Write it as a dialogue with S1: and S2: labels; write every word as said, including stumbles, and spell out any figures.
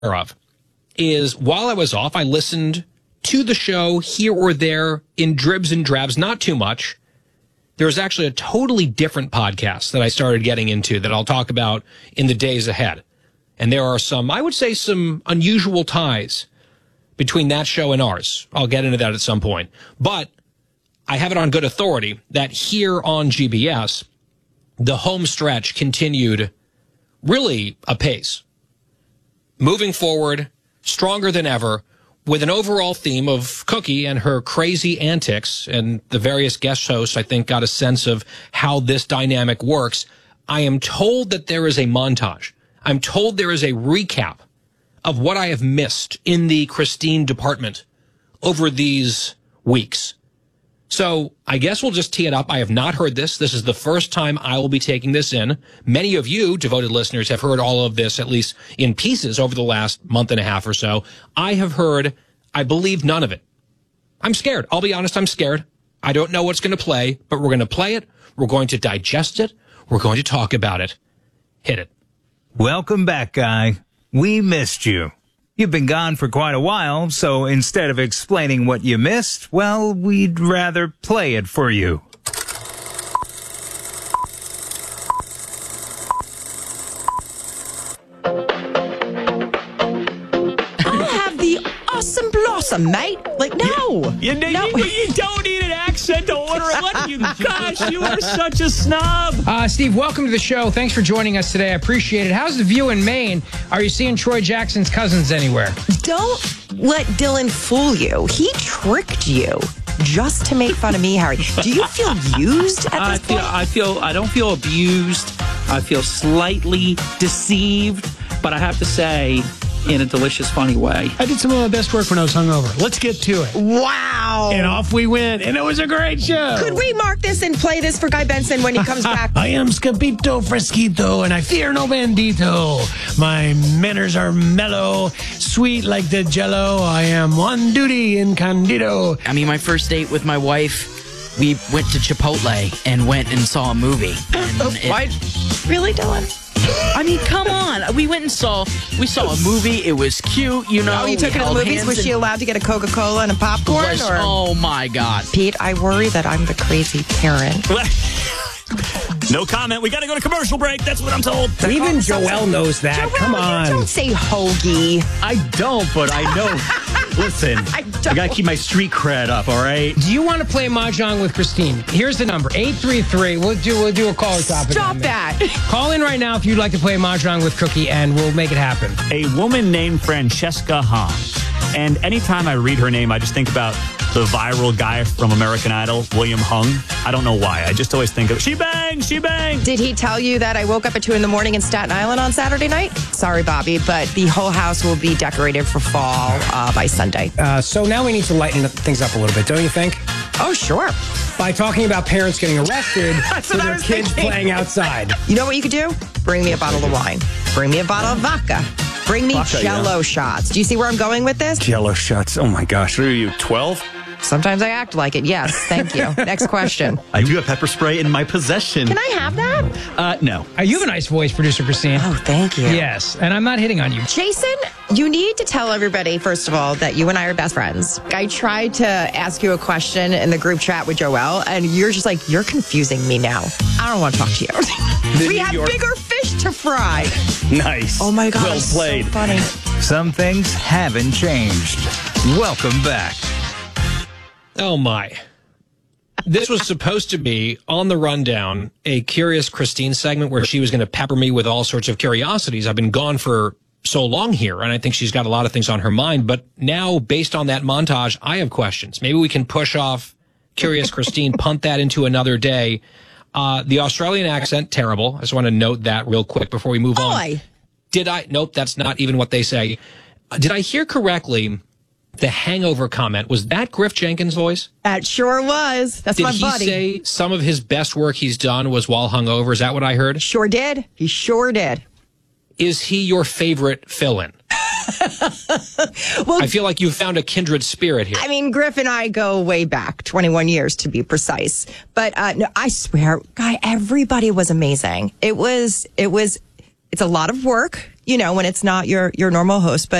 S1: of is while I was off, I listened to the show here or there in dribs and drabs, not too much. There's actually a totally different podcast that I started getting into that I'll talk about in the days ahead. And there are some, I would say, some unusual ties between that show and ours. I'll get into that at some point. But I have it on good authority that here on G B S, the home stretch continued really apace. Moving forward, stronger than ever, with an overall theme of Cookie and her crazy antics, and the various guest hosts, I think, got a sense of how this dynamic works. I am told that there is a montage. I'm told there is a recap of what I have missed in the Christine department over these weeks. So I guess we'll just tee it up. I have not heard this. This is the first time I will be taking this in. Many of you, devoted listeners, have heard all of this, at least in pieces, over the last month and a half or so. I have heard, I believe, none of it. I'm scared. I'll be honest, I'm scared. I don't know what's going to play, but we're going to play it. We're going to digest it. We're going to talk about it. Hit it.
S2: Welcome back, Guy. We missed you. You've been gone for quite a while, so instead of explaining what you missed, well, we'd rather play it for you.
S3: I have the awesome blossom, mate. Like, no.
S4: You, you,
S3: no.
S4: you, you don't need an accent to order it. What? You, gosh, you are such a snob.
S5: Uh, Steve, welcome to the show. Thanks for joining us today. I appreciate it. How's the view in Maine? Are you seeing Troy Jackson's cousins anywhere?
S3: Don't let Dylan fool you. He tricked you just to make fun of me, Harry. Do you feel used at
S4: I
S3: this
S4: feel,
S3: point?
S4: I feel, I don't feel abused. I feel slightly deceived, but I have to say, in a delicious, funny way.
S6: I did some of my best work when I was hungover. Let's get to it.
S3: Wow.
S6: And off we went, and it was a great show.
S3: Could we mark this and play this for Guy Benson when he comes back?
S6: I am Scapito Fresquito, and I fear no bandito. My manners are mellow, sweet like the jello. I am on duty in Candido.
S7: I mean, my first date with my wife, we went to Chipotle and went and saw a movie. And it,
S3: What? Really, Dylan?
S7: I mean, come on. We went and saw, we saw a movie. It was cute, you know.
S3: Oh, you took
S7: we
S3: her to the
S7: held
S3: movies?
S7: hands
S3: Was she
S7: and-
S3: allowed to get a Coca-Cola and a popcorn?
S7: Was-
S3: or?
S7: Oh, my God.
S3: Pete, I worry that I'm the crazy parent.
S4: No comment. We got to go to commercial break. That's what I'm told.
S6: Even Joelle knows that.
S3: Joelle,
S6: Come on.
S3: You don't say hoagie.
S8: I don't, but I know. Listen,
S3: I
S8: I,
S3: don't.
S8: gotta keep my street cred up, all right?
S5: Do you want to play Mahjong with Christine? Here's the number, eight three three. We'll do we'll do a caller topic.
S3: Stop
S5: on
S3: that.
S5: Call in right now if you'd like to play Mahjong with Cookie, and we'll make it happen.
S9: A woman named Francesca Hahn. And anytime I read her name, I just think about the viral guy from American Idol, William Hung. I don't know why. I just always think of, she banged, she banged.
S3: Did he tell you that I woke up at two in the morning in Staten Island on Saturday night? Sorry, Bobby, but the whole house will be decorated for fall uh, by Sunday.
S5: Uh, so now we need to lighten things up a little bit, don't you think?
S3: Oh, sure.
S5: By talking about parents getting arrested for
S3: what I
S5: their
S3: was
S5: kids
S3: thinking.
S5: playing outside.
S3: You know what you could do? Bring me a bottle of wine. Bring me a bottle of vodka. Bring me
S8: Vodka,
S3: Jello
S8: yeah.
S3: shots. Do you see where I'm going with this?
S8: Jello shots. Oh my gosh. What are you, twelve?
S3: Sometimes I act like it. Yes, thank you. Next question.
S8: I do have pepper spray in my possession.
S3: Can I have that?
S8: Uh, no.
S5: Uh, you have a nice voice, Producer Christine.
S3: Oh, thank you.
S5: Yes, and I'm not hitting on you.
S3: Jason, you need to tell everybody, first of all, that you and I are best friends. I tried to ask you a question in the group chat with Joelle, and you're just like, you're confusing me now. I don't want to talk to you. We
S8: New
S3: have
S8: York-
S3: bigger fish to fry.
S8: Nice.
S3: Oh, my God.
S8: Well
S3: it's
S8: played.
S3: So funny.
S2: Some things haven't changed. Welcome back.
S1: Oh, my. This was supposed to be, on the rundown, a Curious Christine segment where she was going to pepper me with all sorts of curiosities. I've been gone for so long here, and I think she's got a lot of things on her mind. But now, based on that montage, I have questions. Maybe we can push off Curious Christine, punt that into another day. Uh, the Australian accent, terrible. I just want to note that real quick before we move on.
S3: Oi.
S1: Did I? Nope, that's not even what they say. Uh, did I hear correctly? The hangover comment, was that Griff Jenkins' voice?
S3: That sure was. That's
S1: Did
S3: my
S1: he
S3: buddy.
S1: say some of his best work he's done was while hungover? Is that what I heard?
S3: Sure did. He sure did.
S1: Is he your favorite fill-in?
S3: Well,
S1: I feel like you found a kindred spirit here.
S3: I mean, Griff and I go way back, twenty-one years to be precise. But uh, no, I swear, Guy, everybody was amazing. It was, it was, it's a lot of work. You you know, when it's not your, your normal host. But